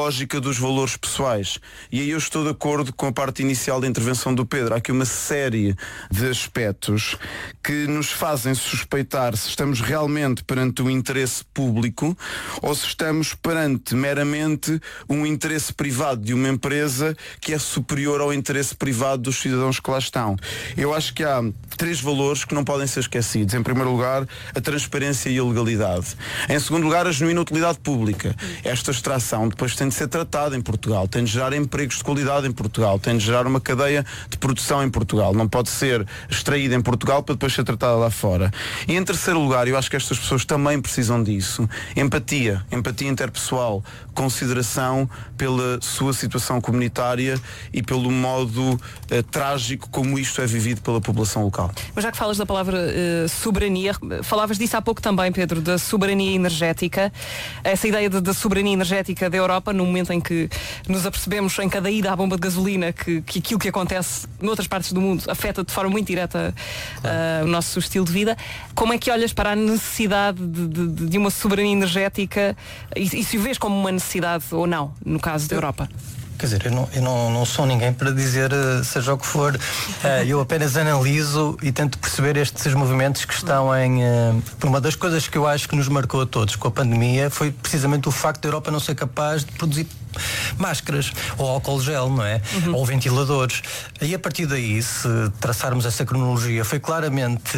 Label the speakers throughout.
Speaker 1: lógica dos valores pessoais. E aí eu estou de acordo com a parte inicial da intervenção do Pedro. Há aqui uma série de aspectos que nos fazem suspeitar se estamos realmente perante o interesse público ou se estamos perante meramente um interesse privado de uma empresa que é superior ao interesse privado dos cidadãos que lá estão. Eu acho que há 3 valores que não podem ser esquecidos. Em primeiro lugar, a transparência e a legalidade. Em segundo lugar, a genuína utilidade pública. Esta extração depois tem de ser tratada em Portugal, tem de gerar empregos de qualidade em Portugal, tem de gerar uma cadeia de produção em Portugal. Não pode ser extraída em Portugal para depois ser tratada lá fora. E em terceiro lugar, eu acho que estas pessoas também precisam disso. Empatia interpessoal, consideração pela sua situação comunitária e pelo modo trágico como isto é vivido pela população local.
Speaker 2: Mas já que falas da palavra soberania, falavas disso há pouco também, Pedro, da soberania energética. Essa ideia da soberania energética da Europa, no momento em que nos apercebemos em cada ida à bomba de gasolina que aquilo que acontece noutras partes do mundo afeta de forma muito direta o nosso estilo de vida. Como é que olhas para a necessidade de uma soberania energética e se o vês como uma necessidade ou não, no caso da Europa?
Speaker 3: Quer dizer, eu não sou ninguém para dizer seja o que for. Eu apenas analiso e tento perceber estes movimentos que estão em... Uma das coisas que eu acho que nos marcou a todos com a pandemia foi precisamente o facto da Europa não ser capaz de produzir máscaras ou álcool gel, não é? Ou ventiladores. E a partir daí, se traçarmos essa cronologia, foi claramente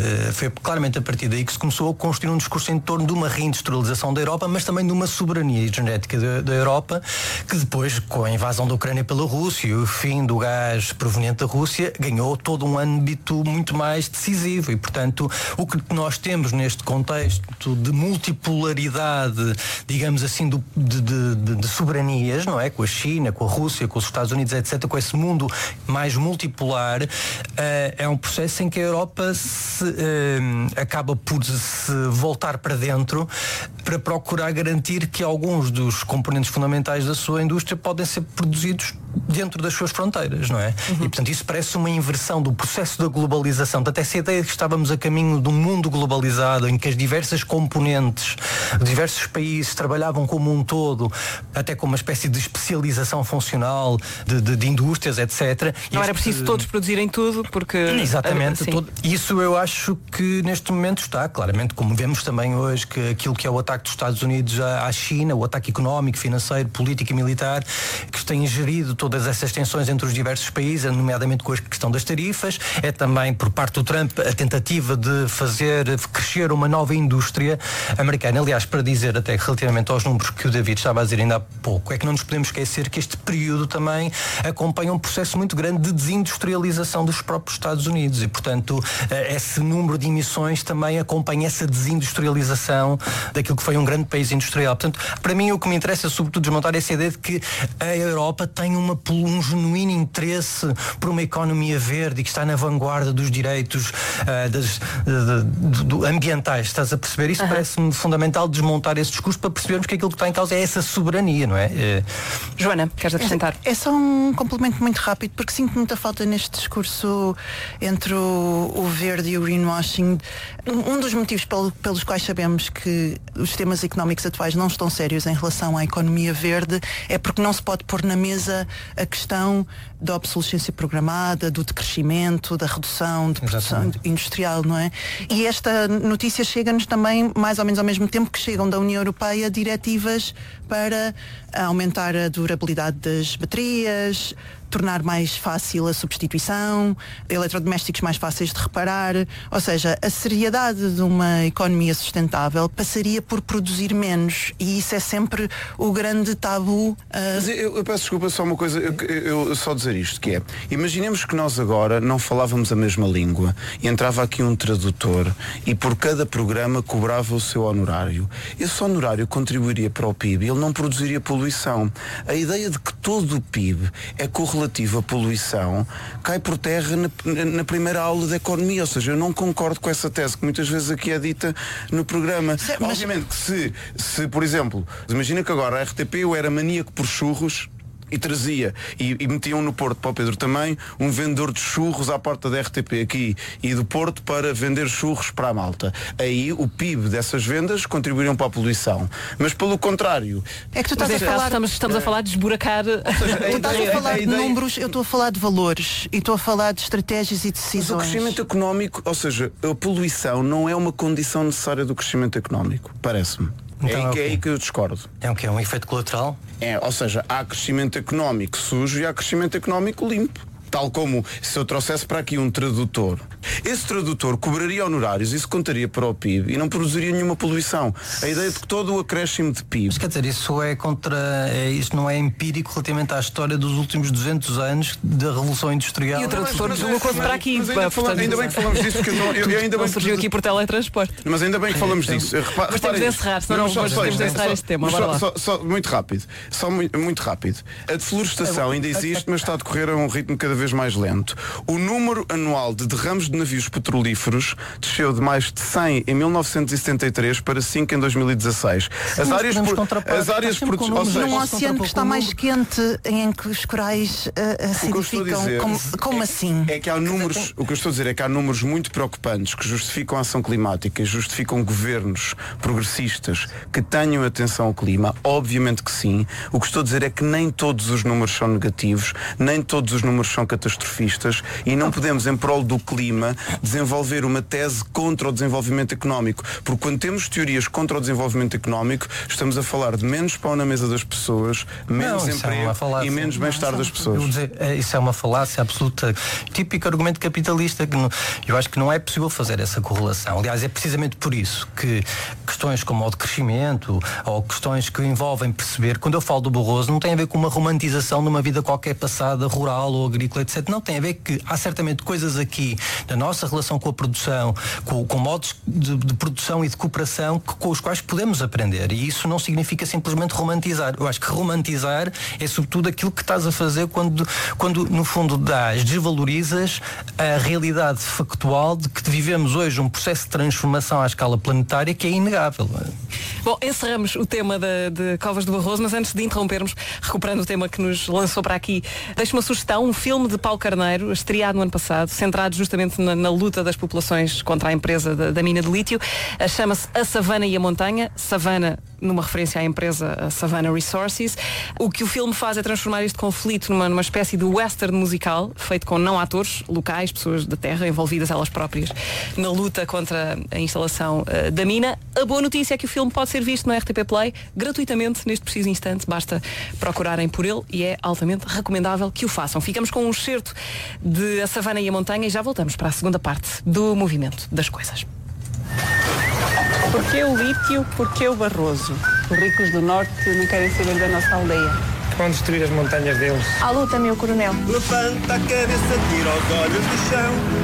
Speaker 3: a partir daí que se começou a construir um discurso em torno de uma reindustrialização da Europa, mas também de uma soberania energética da Europa, que depois, com a invasão da Ucrânia pela Rússia e o fim do gás proveniente da Rússia, ganhou todo um âmbito muito mais decisivo. E, portanto, o que nós temos neste contexto de multipolaridade, digamos assim, de soberania, não é? Com a China, com a Rússia, com os Estados Unidos, etc., com esse mundo mais multipolar, é um processo em que a Europa acaba por se voltar para dentro para procurar garantir que alguns dos componentes fundamentais da sua indústria podem ser produzidos dentro das suas fronteiras, não é? E, portanto, isso parece uma inversão do processo da globalização. Portanto, essa ideia de que estávamos a caminho de um mundo globalizado em que as diversas componentes, diversos países trabalhavam como um todo, até com uma espécie de especialização funcional de indústrias, etc.
Speaker 2: Não era preciso todos produzirem tudo, porque...
Speaker 3: Exatamente. Isso eu acho que neste momento está, claramente, como vemos também hoje, que aquilo que é o ataque dos Estados Unidos à China, o ataque económico, financeiro, político e militar, que tem gerido todas essas tensões entre os diversos países, nomeadamente com a questão das tarifas, é também por parte do Trump a tentativa de fazer crescer uma nova indústria americana. Aliás, para dizer até relativamente aos números que o David estava a dizer ainda há pouco, é que não nos podemos esquecer que este período também acompanha um processo muito grande de desindustrialização dos próprios Estados Unidos e, portanto, esse número de emissões também acompanha essa desindustrialização daquilo que foi um grande país industrial. Portanto, para mim o que me interessa é sobretudo desmontar essa ideia de que a Europa tem um genuíno interesse por uma economia verde e que está na vanguarda dos direitos ambientais. Estás a perceber? Isso parece-me fundamental desmontar esse discurso para percebermos que aquilo que está em causa é essa soberania, não é?
Speaker 2: Joana, queres acrescentar?
Speaker 4: É só um complemento muito rápido, porque sinto muita falta neste discurso entre o verde e o greenwashing. Um dos motivos pelos quais sabemos que os temas económicos atuais não estão sérios em relação à economia verde é porque não se pode pôr na mesa a questão da obsolescência programada, do decrescimento, da redução de produção industrial, não é? E esta notícia chega-nos também mais ou menos ao mesmo tempo que chegam da União Europeia diretivas para aumentar a durabilidade das baterias, tornar mais fácil a substituição, eletrodomésticos mais fáceis de reparar, ou seja, a seriedade de uma economia sustentável passaria por produzir menos, e isso é sempre o grande tabu.
Speaker 1: Mas eu peço desculpa, só uma coisa, eu só dizer isto, que é, imaginemos que nós agora não falávamos a mesma língua e entrava aqui um tradutor e por cada programa cobrava o seu honorário. Esse honorário contribuiria para o PIB e ele não produziria poluição. A ideia de que todo o PIB é correlativo à poluição cai por terra na primeira aula de economia, ou seja, eu não concordo com essa tese que muitas vezes aqui é dita no programa. Obviamente que se por exemplo, imagina que agora a RTP eu era maníaco por churros e trazia e metiam no Porto, para o Pedro também, um vendedor de churros à porta da RTP aqui e do Porto para vender churros para a malta. Aí o PIB dessas vendas contribuiriam para a poluição. Mas pelo contrário,
Speaker 4: é que tu estás a falar,
Speaker 2: estamos a falar de esburacar.
Speaker 4: Tu estás a falar de números, eu estou a falar de valores e estou a falar de estratégias e decisões.
Speaker 1: Mas o crescimento económico, ou seja, a poluição não é uma condição necessária do crescimento económico, parece-me.
Speaker 3: Então,
Speaker 1: é aí que eu discordo.
Speaker 3: É o que? É um efeito colateral?
Speaker 1: Ou seja, há crescimento económico sujo e há crescimento económico limpo. Tal como se eu trouxesse para aqui um tradutor. Esse tradutor cobraria honorários, isso contaria para o PIB e não produziria nenhuma poluição. A ideia de que todo o acréscimo de PIB...
Speaker 3: Mas quer dizer, isso não é empírico relativamente à história dos últimos 200 anos da Revolução Industrial.
Speaker 2: E o tradutor deslocou-se para aqui.
Speaker 1: Ainda bem que falamos disso, porque
Speaker 2: não surgiu aqui por teletransporte.
Speaker 1: Mas ainda bem que falamos disso.
Speaker 2: Mas temos de encerrar, senão não temos de encerrar este tema.
Speaker 1: Muito rápido. Muito rápido. A deflorestação ainda existe, mas está a decorrer a um ritmo cada vez mais lento. O número anual de derrames de navios petrolíferos desceu de mais de 100 em 1973 para 5 em 2016. As áreas
Speaker 4: num oceano que está mais quente, em que os corais acidificam. Como assim?
Speaker 1: É que há números, o que eu estou a dizer é que há números muito preocupantes que justificam a ação climática e justificam governos progressistas que tenham atenção ao clima. Obviamente que sim. O que estou a dizer é que nem todos os números são negativos, nem todos os números são catastrofistas e não podemos, em prol do clima, desenvolver uma tese contra o desenvolvimento económico. Porque quando temos teorias contra o desenvolvimento económico, estamos a falar de menos pão na mesa das pessoas, menos emprego e menos bem-estar das pessoas.
Speaker 3: Isso é uma falácia absoluta. Típico argumento capitalista que eu acho que não é possível fazer essa correlação. Aliás, é precisamente por isso que questões como o de crescimento ou questões que envolvem perceber, quando eu falo do Barroso, não tem a ver com uma romantização de uma vida qualquer passada, rural ou agrícola, etc. Não, tem a ver que há certamente coisas aqui da nossa relação com a produção, com modos de produção e de cooperação com os quais podemos aprender. E isso não significa simplesmente romantizar. Eu acho que romantizar é sobretudo aquilo que estás a fazer quando no fundo desvalorizas a realidade factual de que vivemos hoje um processo de transformação à escala planetária que é inegável.
Speaker 2: Bom, encerramos o tema de Covas do Barroso, mas antes de interrompermos, recuperando o tema que nos lançou para aqui, deixo uma sugestão, um filme de Paulo Carneiro, estreado no ano passado, centrado justamente na luta das populações contra a empresa da mina de lítio. Chama-se A Savana e a Montanha. Savana, numa referência à empresa a Savannah Resources. O que o filme faz é transformar este conflito numa espécie de western musical, feito com não atores locais, pessoas da terra, envolvidas elas próprias na luta contra a instalação da mina. A boa notícia é que o filme pode ser visto no RTP Play gratuitamente neste preciso instante. Basta procurarem por ele e é altamente recomendável que o façam. Ficamos com um excerto de A Savana e a Montanha e já voltamos para a segunda parte do movimento das coisas.
Speaker 5: Porquê o lítio? Porquê o Barroso? Os ricos do norte não querem saber da nossa aldeia.
Speaker 6: Vão destruir as montanhas deles.
Speaker 7: À luta, meu coronel.
Speaker 8: Levanta a cabeça, tira os olhos do chão.